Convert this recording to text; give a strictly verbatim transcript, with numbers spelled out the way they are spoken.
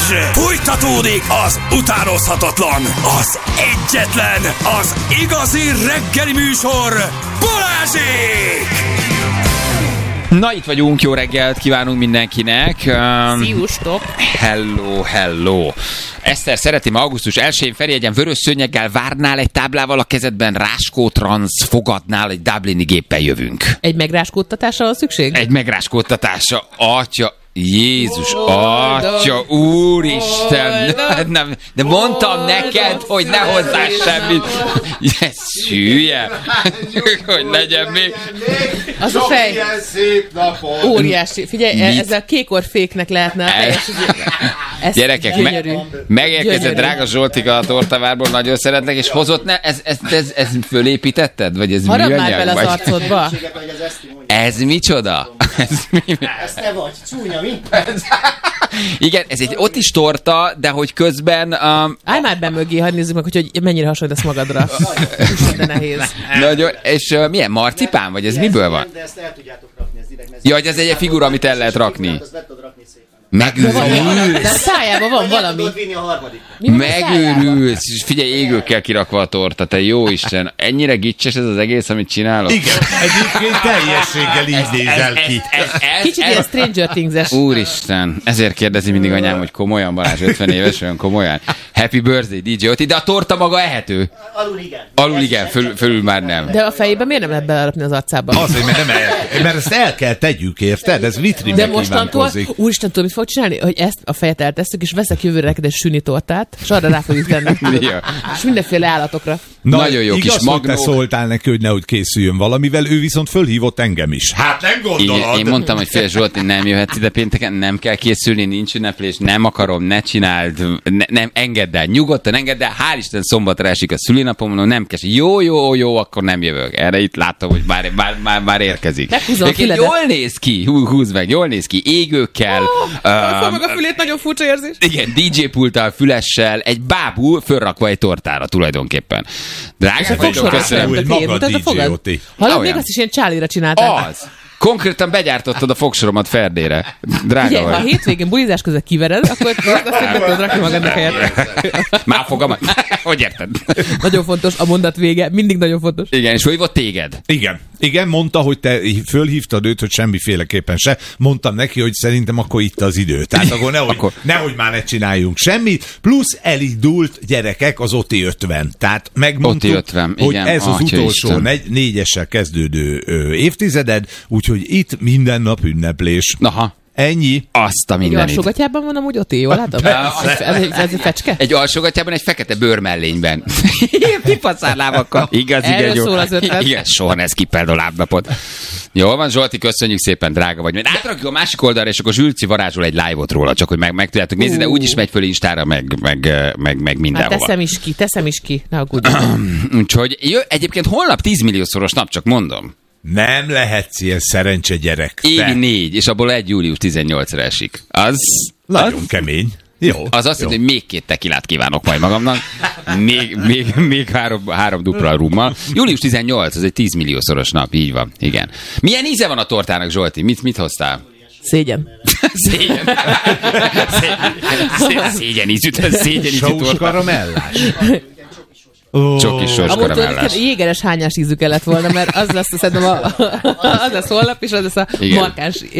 Fújtatódik az utánozhatatlan, az egyetlen, az igazi reggeli műsor, Balázsék! Na, itt vagyunk, jó reggelt kívánunk mindenkinek. Um, Sziustok! Hello, hello. Eszter, szeretném, augusztus elsején Ferihegyen vörös szőnyeggel várnál egy táblával a kezedben, Ráskó Transz fogadnál, egy dublini géppel jövünk. Egy megráskódtatásra van szükség? Egy megráskódtatásra, atya, Jézus, atya, úristen, nem, de mondtam neked, hogy ne hozzá semmit. Ez hülye, hogy legyen még. Az a fej. Óriási. Figyelj, ezzel kékorféknek lehetne a teljes. Gyerekek, me- megérkezett drága Zsoltika a tortavárból, nagyon szeretnek, és hozott, ne, ez, ez, ez, ez fölépítetted? Vagy ez harap műanyag? már bele az arcodba. Ez micsoda? Ez mi? Ez te vagy, csúnya, mi? Igen, ez egy ott is torta, de hogy közben... Um, Állj már be mögé, hadd nézzük meg, hogy, hogy mennyire hasonlítasz magadra. Úristen, de nehéz. nagyon, és uh, milyen, marcipán? Vagy ez ez miből van? De ezt el tudjátok rakni, ez direkt. Ja, hogy ez egy figura, amit el lehet rakni. Azt be tudod rakni szépen. Megőrülsz. De a szájában van valami. Tudod vinni a harmadik. Mi van a szájában? Megőrülsz. Figyelj, égőkkel kirakva a torta, te jó Isten. Ennyire gicses ez az egész, amit csinálok? Igen, egyébként teljességgel így nézel ki. Kicsit ilyen Stranger Things-es. Úristen, ezért kérdezi mindig anyám, hogy komolyan, Balázs, ötven éves, olyan komolyan. Happy birthday, dé dzsé Oti, de a torta maga ehető. Alul igen. Alul igen, föl, fölül már nem. De a fejében miért nem lehet belerapni az arcába? Azért, mert, nem el, mert ezt el kell tegyük, érted? Ez vitrinbe De mostantól, kívánkozik. úristen, tudom, mit fog csinálni? Hogy ezt a fejet eltesszük, és veszek jövőre neked egy süni tortát, és arra rá fogjuk tenni. Ja. És mindenféle állatokra. Na, Nagyon jó igaz, kis hogy magnók. te szóltál neki, hogy nehogy készüljön valamivel, ő viszont fölhívott engem is. Hát nem gondolod. Igen, én mondtam, hogy fél Zsolti, nem jöhetsz ide pénteken, nem kell készülni, nincs ünneplés, nem akarom, ne csináld, ne, nem, engedd el, nyugodtan engedd el, hál' Isten szombatra esik a szülinapom, mondom, nem kell, jó, jó, jó, akkor nem jövök. Erre itt látom, hogy már, már, már, már érkezik. Meghúzom a füledet. Jól néz ki, hú, húzd meg, jól néz ki, égőkkel. Oh, um, meg a fülét, nagyon furcsa érzés. Igen, dé dzsé pulttal, fülessel, egy bábú fölrakva egy tortára tulajdonképpen. Drágák vagyok, köszönöm. Úgy maga dé dzsé Oti. Hallod, még Olyan. azt is ilyen csálira csináltál. Az. Konkrétan begyártottad a fogsoromat Ferdére. Drága Ugye, ha a vagy. hétvégén bulizás közben kivered, akkor azt azt be tudod rakni magadnak helyet. Már fogamat. Hogy érted? Nagyon fontos a mondat vége, mindig nagyon fontos. Igen, és fölhívott téged. Igen. Igen, mondta, hogy te fölhívtad őt, hogy semmiféleképpen se. Mondtam neki, hogy szerintem akkor itt az idő. Tehát akkor nehogy, Akkor- nehogy már ne csináljunk semmit. Plusz elindult gyerekek az Oti ötven. Tehát megmondtuk, Oti ötven, hogy igen, ez az atya utolsó Isten. negy, négyessel kezdődő ö, évtizeded, úgyhogy itt minden nap ünneplés. Naha, Ennyi. azt a Egy mindenit. alsógatyában van amúgy Oti, jól látom? Ez, ez, egy- ez egy fecske? Egy alsógatjában, egy fekete bőrmellényben. Pipacárlábakkal. Igaz, igen, Erről jó. szól az ötlet. Igen, soha ne skippeld a lábnapot. Jól van, Zsolti, köszönjük szépen, drága vagy. Majd átrakjuk a másik oldalra, és akkor Zsülci varázsol egy live-ot róla, csak hogy meg, meg tudjátok nézni, de Ú. úgyis megy föl Instára, meg, meg, meg, meg Hát mindenhova. teszem is ki, teszem is ki. Ne aggódj. Úgyhogy jö, egyébként holnap tíz milliószoros nap, csak mondom. Nem lehetsz ilyen szerencse gyerek. Évi Te. négy, és abból egy július tizennyolcadikra esik. Az, Nagyon az, kemény. Jó. az azt jelenti, hogy még két tekilát kívánok majd magamnak. Még, még, még három, három dupla rummal. július tizennyolcadika, az egy tíz milliószoros nap, így van. Igen. Milyen íze van a tortának, Zsolti? Mit, mit hoztál? Szégyen. Szégyen. Szégyen, szégyen ízű, szégyen ízű Sós torta. karamellás. Csak is sors Amúgy karamellás. tulajdonképpen jégeres hányás ízű kellett volna, mert az lesz szerintem a, az lesz holnap, és az lesz a Igen. markáns